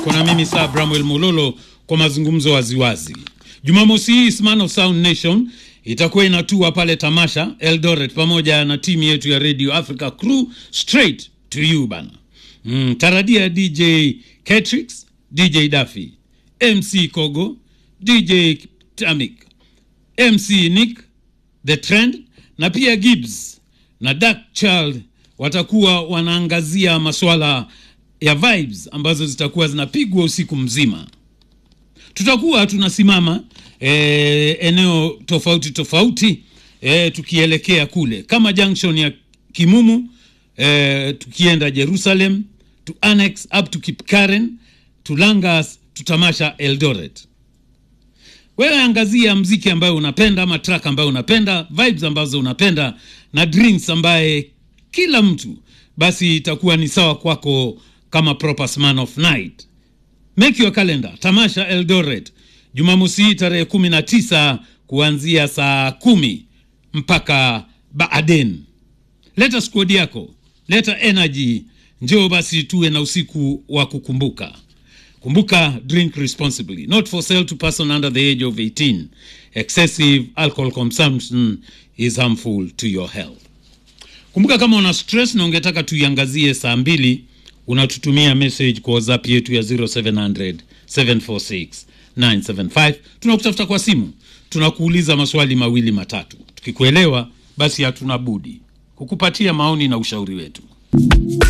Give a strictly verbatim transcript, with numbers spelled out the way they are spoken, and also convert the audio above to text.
Kuna mimi Sir Bramwell Mololo kwa mazungumzo waziwazi. Jumamosi hii Man of Sound Nation itakuwa inatua pale Tamasha Eldoret pamoja na timu yetu ya Radio Africa crew straight to you bana. Mm, taradia D J Catrix, D J Duffy, M C Kogo, D J Tamik, M C Nick, The Trend na pia Gibbs na Dark Child watakuwa wanaangazia masuala ya vibes ambazo zitakuwa zinapigwa usiku mzima. Tutakuwa tunasimama e, eneo tofauti tofauti e, tukielekea kule kama junction ya Kimumu e, tukienda Jerusalem to Annex up to Kipkaren to Langas to Tamasha Eldoret. Wewe angazia mziki ambayo unapenda ama track ambayo unapenda, vibes ambazo unapenda na drinks ambaye kila mtu basi itakuwa ni sawa kwako kama proper man of night. Make your calendar. Tamasha Eldoret Jumamosi tarehe kumi na tisa kuanzia saa kumi mpaka Baaden. Leta squad yako, leta energy, njoo basi tuwe na usiku wa kukumbuka. Kumbuka, drink responsibly. Not for sale to person under the age of eighteen. Excessive alcohol consumption is harmful to your health. Kumbuka, kama una stress na ungetaka tuiangazie saa mbili, unatutumia message kwa WhatsApp yetu ya zero seven zero zero seven four six nine seven five. Tunakutafuta kwa simu, tunakuuliza maswali mawili matatu. Tukikuelewa basi hatuna budi kukupatia maoni na ushauri wetu.